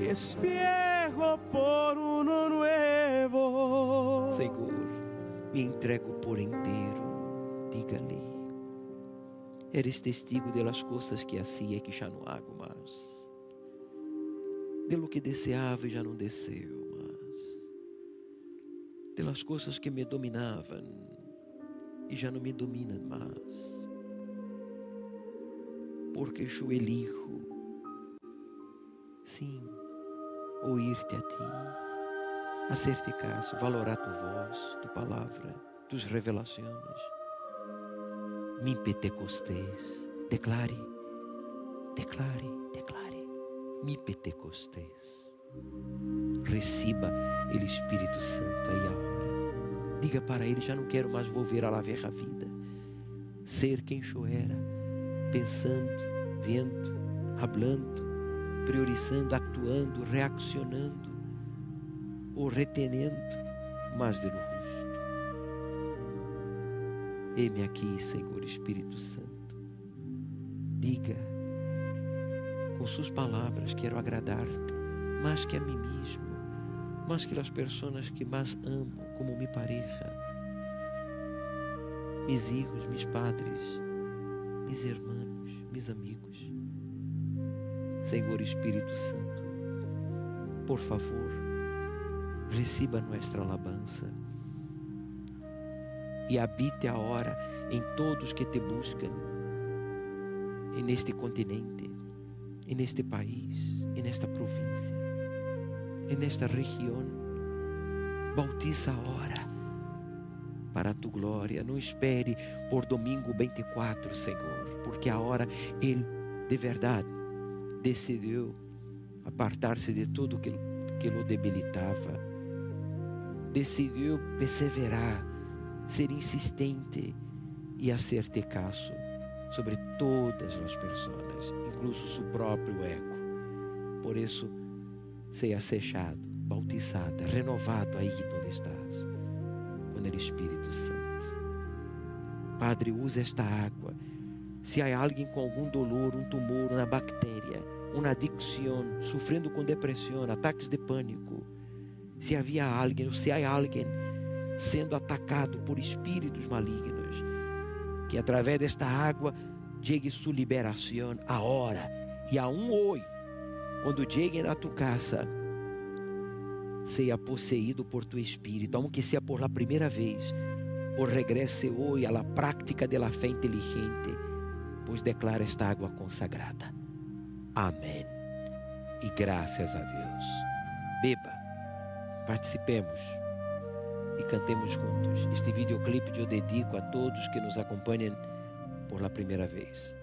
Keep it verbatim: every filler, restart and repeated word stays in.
despierro por uno nuevo. Senhor, me entrego por inteiro. Diga-lhe, eres testigo de las coisas que hacía que já não hago mais, de lo que deseava e já não deseo mais, de las coisas que me dominavam e já não me dominam mais, porque eu elijo, sim, ouvir-te a ti, hacer-te caso, valorar tu voz, tu palavra, tus revelações. Mi Pentecostés, declare, declare, declare, mi Pentecostés. Receba o Espírito Santo aí agora. Diga para ele, já não quero mais volver a la velha vida, ser quem eu era, pensando, vendo, hablando, priorizando, actuando, reaccionando ou retenendo mais de lo justo. Eis-me aqui, Senhor Espírito Santo. Diga com suas palavras, quero agradar-te mais que a mim mesmo, mais que as pessoas que mais amo, como mi pareja, mis filhos, mis padres, mis irmãos, mis amigos. Senhor Espírito Santo, por favor, receba nossa alabança e habite agora em todos que te buscam, em este continente, em este país, em esta província, em esta região. Bautiza agora para a tu glória. Não espere por domingo vinte e quatro, Senhor, porque agora Ele de verdade decidiu apartar-se de tudo que, que o debilitava, decidiu perseverar, ser insistente e hacer-te caso sobre todas as pessoas, incluso seu próprio ego. Por isso, seja sellado, bautizada, renovado aí onde estás, com o Espírito Santo. Padre, usa esta água. Se há alguém com algum dolor, um tumor, uma bactéria, uma adicção, sofrendo com depressão, ataques de pânico, se havia alguém, ou se há alguém sendo atacado por espíritos malignos, que através desta água chegue sua liberação agora e aún hoje, quando cheguem a tu casa, seja possuído por tu espírito, aunque seja por la primeira vez, ou regresse hoje à la prática de la fé inteligente, pois declara esta água consagrada. Amém. E graças a Deus. Beba, participemos e cantemos juntos. Este videoclipe eu dedico a todos que nos acompanham por la primeira vez.